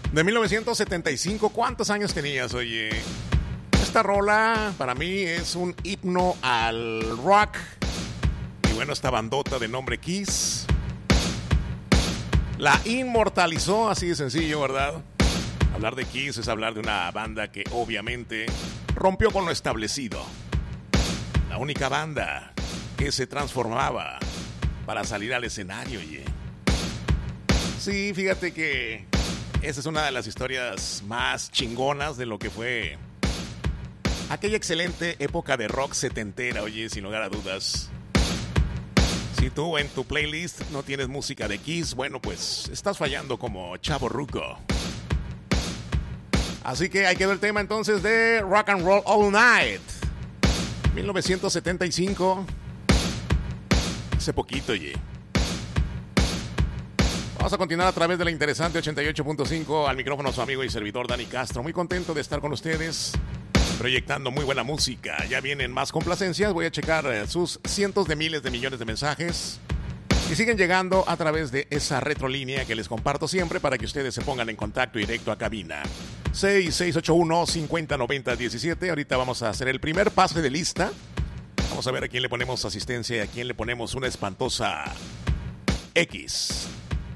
De 1975, ¿cuántos años tenías, oye? Esta rola para mí es un himno al rock. Y bueno, esta bandota de nombre Kiss la inmortalizó, así de sencillo, ¿verdad? Hablar de Kiss es hablar de una banda que obviamente rompió con lo establecido. La única banda que se transformaba para salir al escenario, oye. Sí, fíjate que esa es una de las historias más chingonas de lo que fue aquella excelente época de rock setentera, oye, sin lugar a dudas. Si tú en tu playlist no tienes música de Kiss, bueno, pues estás fallando como chavo ruco. Así que ahí quedó el tema entonces de Rock and Roll All Night. 1975. Hace poquito, oye. Vamos a continuar a través de la interesante 88.5. Al micrófono su amigo y servidor Dani Castro. Muy contento de estar con ustedes, proyectando muy buena música. Ya vienen más complacencias. Voy a checar sus cientos de miles de millones de mensajes que siguen llegando a través de esa retrolínea que les comparto siempre para que ustedes se pongan en contacto directo a cabina. 6681-5090-17. Ahorita vamos a hacer el primer pase de lista. Vamos a ver a quién le ponemos asistencia y a quién le ponemos una espantosa X.